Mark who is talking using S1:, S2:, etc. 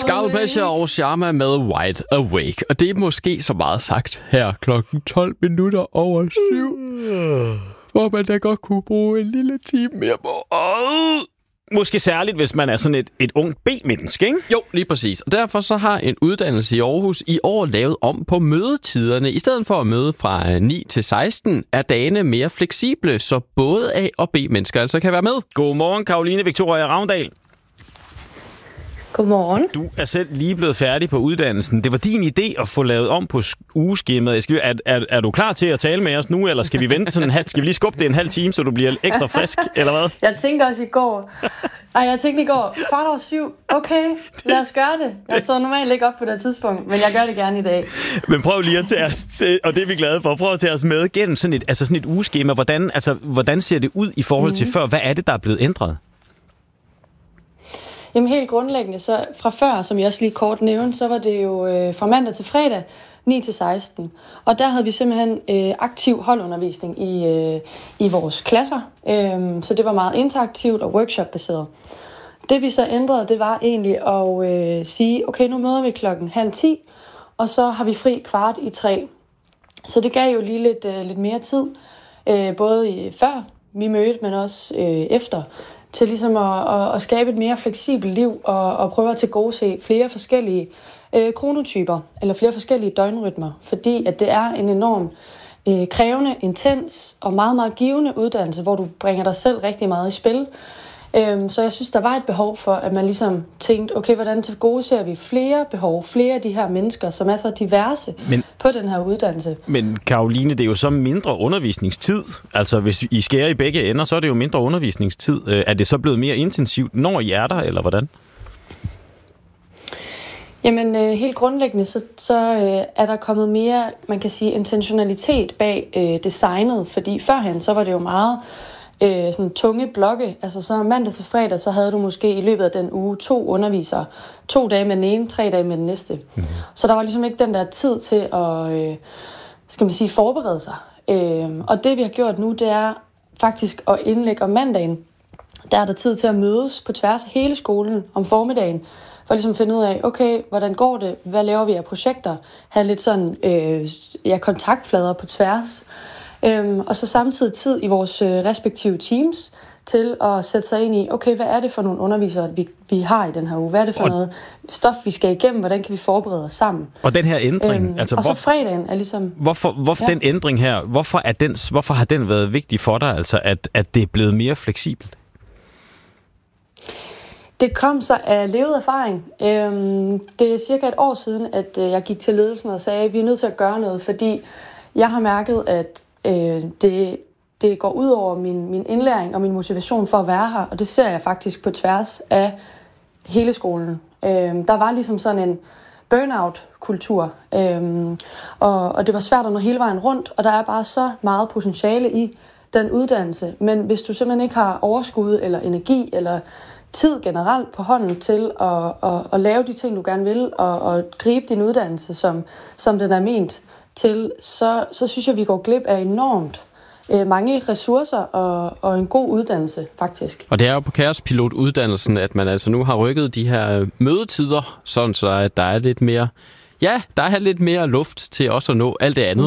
S1: Scout Pleasure og Sharma med Wide Awake. Og det er måske så meget sagt her klokken 12 minutter over 7. Hvor man da godt kunne bruge en lille time mere på.
S2: Måske særligt, hvis man er sådan et ungt B-menneske, ikke?
S1: Jo, lige præcis. Og derfor så har en uddannelse i Aarhus i år lavet om på mødetiderne. I stedet for at møde fra 9 til 16, er dagene mere fleksible, så både A- og B-mennesker altså kan være med.
S2: Godmorgen, Caroline Victoria Ravndal.
S3: Godmorgen.
S2: Du er selv lige blevet færdig på uddannelsen. Det var din idé at få lavet om på ugeskemaet. Er du klar til at tale med os nu, eller skal vi vente sådan skal vi lige skubbe det en halv time, så du bliver ekstra frisk, eller hvad?
S3: Jeg tænkte også i går. Jeg tænkte i går, 7:15. Okay, lad os gøre det. Jeg så normalt ikke op på det tidspunkt, men jeg gør det gerne i dag.
S2: Men prøv lige at tage os, og det er vi glade for, prøv at tage os med gennem sådan et ugeskema. Hvordan ser det ud i forhold til før? Hvad er det, der er blevet ændret?
S3: Jamen helt grundlæggende, så fra før, som jeg også lige kort nævnte, så var det jo fra mandag til fredag, 9 til 16. Og der havde vi simpelthen aktiv holdundervisning i vores klasser. Så det var meget interaktivt og workshop-baseret. Det vi så ændrede, det var egentlig at sige, okay, nu møder vi 9:30, og så har vi fri 2:45. Så det gav jo lige lidt mere tid, både før vi mødte, men også efter, til ligesom at skabe et mere fleksibelt liv og prøve at tilgodese flere forskellige kronotyper eller flere forskellige døgnrytmer, fordi at det er en enorm krævende, intens og meget, meget givende uddannelse, hvor du bringer dig selv rigtig meget i spil. Så jeg synes, der var et behov for, at man ligesom tænkte, okay, hvordan tilgodeser vi flere behov, flere af de her mennesker, som er så diverse på den her uddannelse.
S2: Men Caroline, det er jo så mindre undervisningstid. Altså, hvis I skærer i begge ender, så er det jo mindre undervisningstid. Er det så blevet mere intensivt, når I er der, eller hvordan?
S3: Jamen, helt grundlæggende, så er der kommet mere, man kan sige, intentionalitet bag designet, fordi førhen, så var det jo meget sådan tunge blokke. Altså så mandag til fredag, så havde du måske i løbet af den uge 2 undervisere. 2 dage med den ene, 3 dage med den næste. Mm-hmm. Så der var ligesom ikke den der tid til at, forberede sig. Og det vi har gjort nu, det er faktisk at indlægge om mandagen. Der er der tid til at mødes på tværs af hele skolen om formiddagen, for ligesom at finde ud af, okay, hvordan går det? Hvad laver vi af projekter? Have lidt sådan, kontaktflader på tværs. Og så samtidig tid i vores respektive teams til at sætte sig ind i, okay, hvad er det for nogle undervisere, vi har i den her uge? Hvad er det for noget stof, vi skal igennem? Hvordan kan vi forberede os sammen?
S2: Og den her ændring,
S3: og så fredagen er ligesom...
S2: Hvorfor den ændring her, hvorfor har den været vigtig for dig, altså at det er blevet mere fleksibelt?
S3: Det kom så af levet erfaring. Det er cirka et år siden, at jeg gik til ledelsen og sagde, at vi er nødt til at gøre noget, fordi jeg har mærket, at det går ud over min indlæring og min motivation for at være her, og det ser jeg faktisk på tværs af hele skolen. Der var ligesom sådan en burnout-kultur, og det var svært at nå hele vejen rundt, og der er bare så meget potentiale i den uddannelse. Men hvis du simpelthen ikke har overskud eller energi eller tid generelt på hånden til at lave de ting, du gerne vil, og gribe din uddannelse, som den er ment til, så synes jeg, vi går glip af enormt mange ressourcer og en god uddannelse, faktisk.
S1: Og det er jo på Kaospilot-uddannelsen, at man altså nu har rykket de her mødetider, sådan så at der er lidt mere, der er lidt mere luft til også at nå alt det andet.